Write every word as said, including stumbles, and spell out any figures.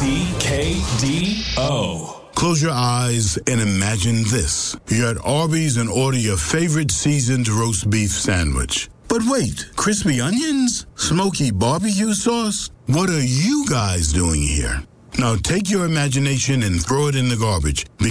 C K D O. Close your eyes and imagine this. You're at Arby's and order your favorite seasoned roast beef sandwich. But wait, crispy onions? Smoky barbecue sauce? What are you guys doing here? Now take your imagination and throw it in the garbage, because